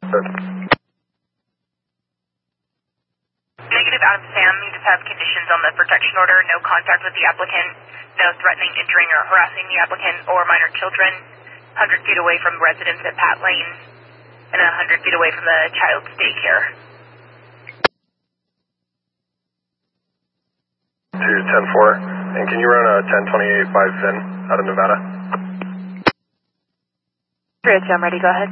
Negative, Adam Sam. You just have conditions on the protection order. No contact with the applicant. No threatening, injuring, or harassing the applicant or minor children. 100 feet away from residents at Pat Lane. And 100 feet away from the child's daycare. To 10-4. And can you run a 1028 by Finn out of Nevada? 302, I'm ready. Go ahead.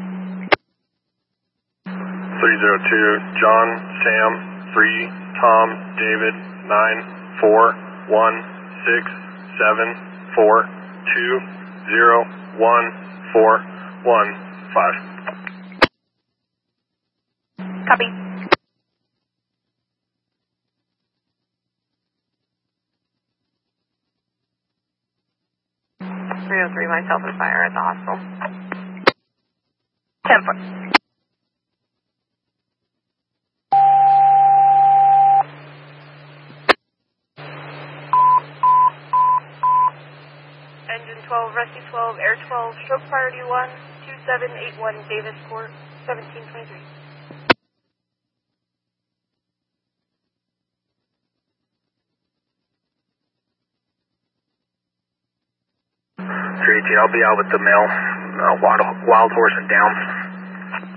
302, John, Sam, 3, Tom, David, 9, 4, 1, 6, 7, 4, 2, 0, 1, 4, 1, 5. Copy. 303, myself and fire at the hospital. 10-4. Engine 12, Rescue 12, Air 12, stroke priority 1, 2781 Davis Court, 1723. 318, I'll be out with the male wild horse and Downs.